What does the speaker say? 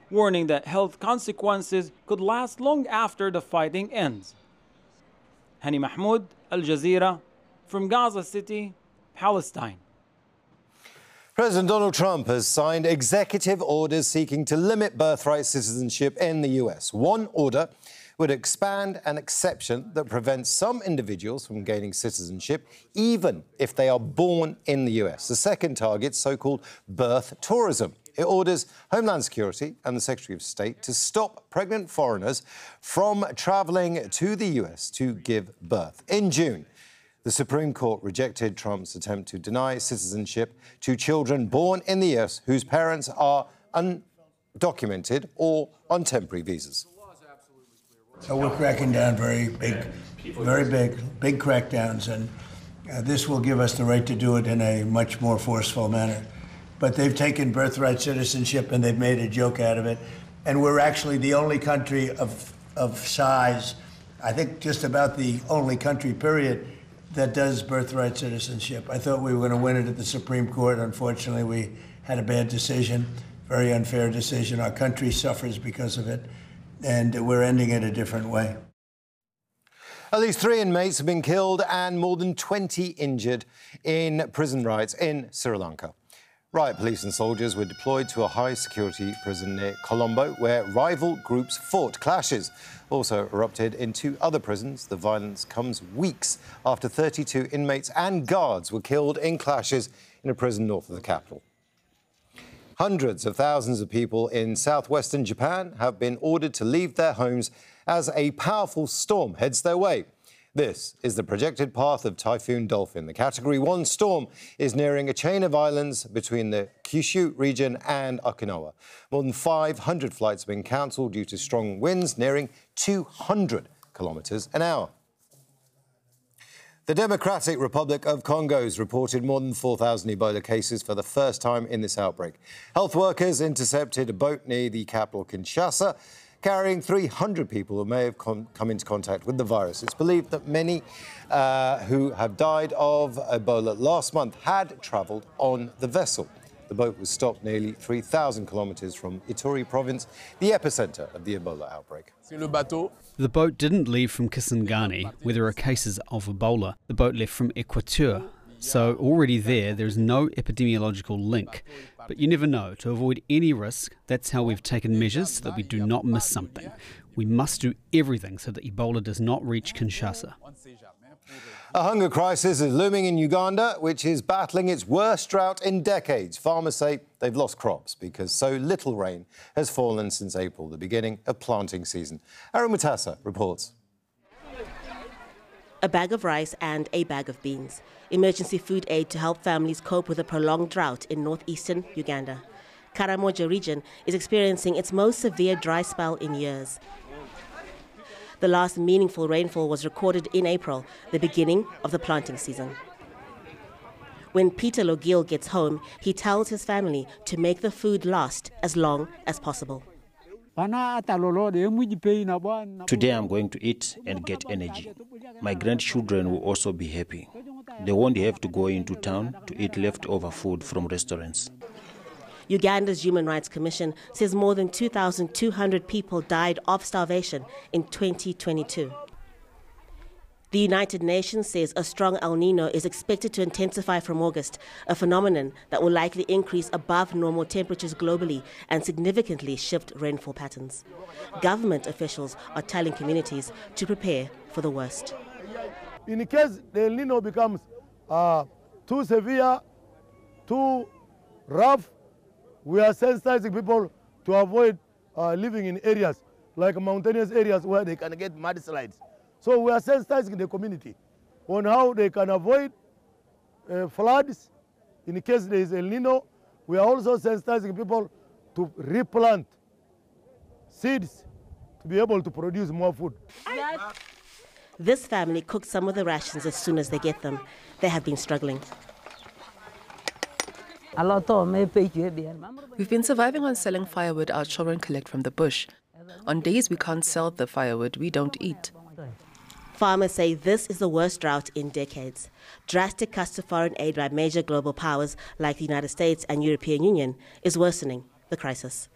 warning that health consequences could last long after the fighting ends. Hani Mahmoud, Al Jazeera, from Gaza City, Palestine. President Donald Trump has signed executive orders seeking to limit birthright citizenship in the US. One order would expand an exception that prevents some individuals from gaining citizenship, even if they are born in the US. The second targets so-called birth tourism. It orders Homeland Security and the Secretary of State to stop pregnant foreigners from travelling to the US to give birth. In June, the Supreme Court rejected Trump's attempt to deny citizenship to children born in the US whose parents are undocumented or on temporary visas. So we're cracking down very big crackdowns, and this will give us the right to do it in a much more forceful manner. But they've taken birthright citizenship and they've made a joke out of it. And we're actually the only country of size, I think just about the only country, period, that does birthright citizenship. I thought we were going to win it at the Supreme Court. Unfortunately, we had a bad decision, very unfair decision. Our country suffers because of it, and we're ending it a different way. At least 3 inmates have been killed and more than 20 injured in prison riots in Sri Lanka. Riot police and soldiers were deployed to a high-security prison near Colombo, where rival groups fought. Clashes also erupted in 2 other prisons. The violence comes weeks after 32 inmates and guards were killed in clashes in a prison north of the capital. Hundreds of thousands of people in southwestern Japan have been ordered to leave their homes as a powerful storm heads their way. This is the projected path of Typhoon Dolphin. The Category 1 storm is nearing a chain of islands between the Kyushu region and Okinawa. More than 500 flights have been cancelled due to strong winds nearing 200 kilometres an hour. The Democratic Republic of Congo has reported more than 4,000 Ebola cases for the first time in this outbreak. Health workers intercepted a boat near the capital, Kinshasa, carrying 300 people who may have come into contact with the virus. It's believed that many who have died of Ebola last month had travelled on the vessel. The boat was stopped nearly 3,000 kilometres from Ituri province, the epicentre of the Ebola outbreak. The boat didn't leave from Kisangani, where there are cases of Ebola. The boat left from Equateur. So already there's no epidemiological link. But you never know. To avoid any risk, that's how we've taken measures so that we do not miss something. We must do everything so that Ebola does not reach Kinshasa. A hunger crisis is looming in Uganda, which is battling its worst drought in decades. Farmers say they've lost crops because so little rain has fallen since April, the beginning of planting season. Aaron Mutasa reports. A bag of rice and a bag of beans. Emergency food aid to help families cope with a prolonged drought in northeastern Uganda. Karamoja region is experiencing its most severe dry spell in years. The last meaningful rainfall was recorded in April, the beginning of the planting season. When Peter Logil gets home, he tells his family to make the food last as long as possible. Today I'm going to eat and get energy. My grandchildren will also be happy. They won't have to go into town to eat leftover food from restaurants. Uganda's Human Rights Commission says more than 2,200 people died of starvation in 2022. The United Nations says a strong El Nino is expected to intensify from August, a phenomenon that will likely increase above normal temperatures globally and significantly shift rainfall patterns. Government officials are telling communities to prepare for the worst. In case the El Nino becomes too severe, too rough, we are sensitizing people to avoid living in areas like mountainous areas where they can get mudslides. So we are sensitizing the community on how they can avoid floods in case there is El Nino. We are also sensitizing people to replant seeds to be able to produce more food. This family cooks some of the rations as soon as they get them. They have been struggling. We've been surviving on selling firewood our children collect from the bush. On days we can't sell the firewood, we don't eat. Farmers say this is the worst drought in decades. Drastic cuts to foreign aid by major global powers like the United States and European Union is worsening the crisis.